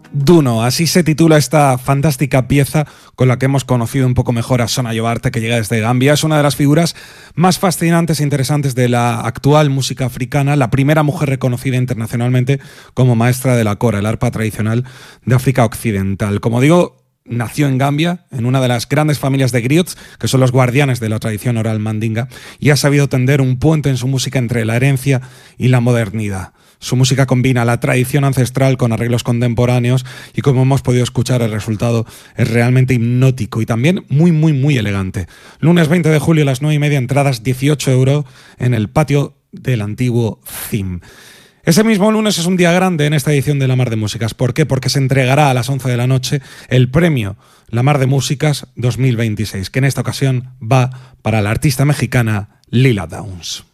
Duno, así se titula esta fantástica pieza con la que hemos conocido un poco mejor a Sona Jobarteh, que llega desde Gambia. Es una de las figuras más fascinantes e interesantes de la actual música africana, la primera mujer reconocida internacionalmente como maestra de la kora, el arpa tradicional de África Occidental. Como digo, nació en Gambia, en una de las grandes familias de griots, que son los guardianes de la tradición oral mandinga, y ha sabido tender un puente en su música entre la herencia y la modernidad. Su música combina la tradición ancestral con arreglos contemporáneos y, como hemos podido escuchar, el resultado es realmente hipnótico y también muy elegante. Lunes 20 de julio a las 9:30, entradas 18 € en el patio del antiguo CIM. Ese mismo lunes es un día grande en esta edición de La Mar de Músicas. ¿Por qué? Porque se entregará a las 11 de la noche el premio La Mar de Músicas 2026, que en esta ocasión va para la artista mexicana Lila Downs.